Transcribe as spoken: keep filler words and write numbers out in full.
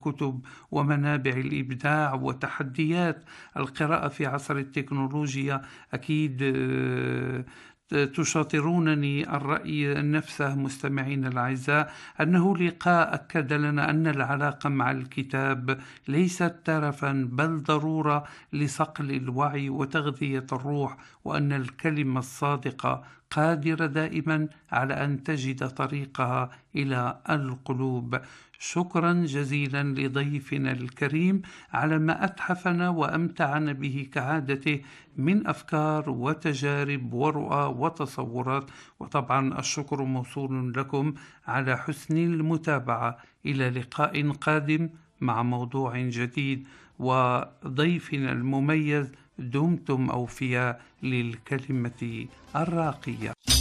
كتب ومنابع الإبداع وتحديات القراءة في عصر التكنولوجيا. أكيد تشاطرونني الرأي نفسه مستمعين الأعزاء، أنه لقاء أكد لنا أن العلاقة مع الكتاب ليست ترفا بل ضرورة لصقل الوعي وتغذية الروح، وأن الكلمة الصادقة قادرة دائما على أن تجد طريقها إلى القلوب. شكرا جزيلا لضيفنا الكريم على ما أتحفنا وأمتعنا به كعادته من أفكار وتجارب ورؤى وتصورات، وطبعا الشكر موصول لكم على حسن المتابعة. إلى لقاء قادم مع موضوع جديد وضيفنا المميز. دمتم أوفياء للكلمة الراقية.